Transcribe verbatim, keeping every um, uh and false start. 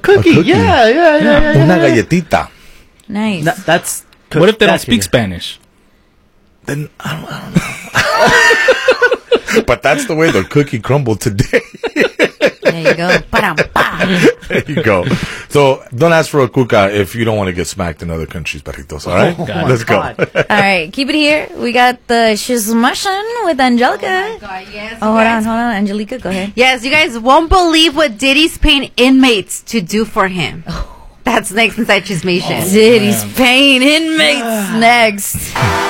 cookie. A cookie. Yeah, yeah, yeah, yeah, yeah. Una galletita. Nice. That, that's. What if they don't that's speak it. Spanish? Then I don't, I don't know. But that's the way the cookie crumbled today. There you go. Pa-dum-pa. There you go. So don't ask for a cuca if you don't want to get smacked in other countries, perritos. All right, Oh, my let's God. go. All right, keep it here. We got the Shizmushin with Angelica. Oh my God, yes. Oh, you hold guys- on, hold on. Angelica, go ahead. Yes, you guys won't believe what Diddy's paying inmates to do for him. That's next inside Chismation. Diddy's paying inmates next.